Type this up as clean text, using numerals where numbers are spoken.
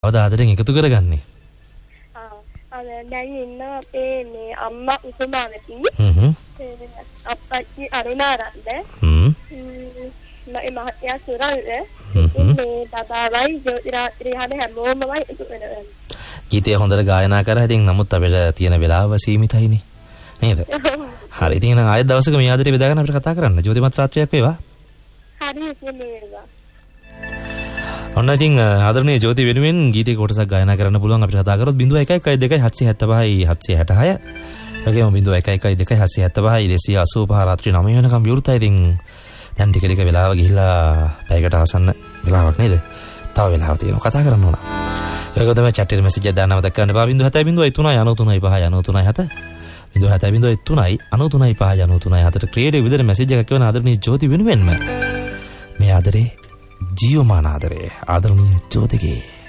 කවද ආදරෙන් එකතු කරගන්නේ? දැන් ඉන්න අපේ මේ අම්මා උසමාවති. අප්පච්චි අරුණාරන්ද. මගේ මහත්තයා සුරල්ද. මේ බබාවයි ජෝතිරාත්‍රි හැම හැමෝමයි එකතු වෙනවා. ගීතය හොඳට ගායනා කරා. ඉතින් නමුත් අපිට තියෙන වෙලාව සීමිතයිනේ. නේද? හරි. ඉතින් ආයෙත් දවසක මේ ආදරේ බෙදාගෙන අපිට කතා කරන්න. ජෝතිමත් රාත්‍රියක් වේවා. හරි වේවා. ඔන්න ඉතින් ආදරණීය ජෝති වෙනුවෙන් ගීතේ කොටසක් ගායනා කරන්න පුළුවන් අපිට කතා කරොත් 0112 775 775. ඒකම 0112 775 285 රාත්‍රී 9 වෙනකම් විවෘතයි. ඉතින් දැන් ටික ටික වෙලාව ගිහිල්ලා පැයකට ආසන්න වෙලාවක් නේද? තව වෙලාවක් තියෙනවා කතා කරන්න ඕන. ඒක තමයි chat එකේ message එක දාන්න මතක කරන්න එපා. 0703 93 ක්‍රියේටිව් විදිහට message එකක් එවන ආදරණීය ජෝති වෙනුවෙන්ම මේ ආදරේ ජීවමාන ආදරේ ආදරණීය ජෝතිගේ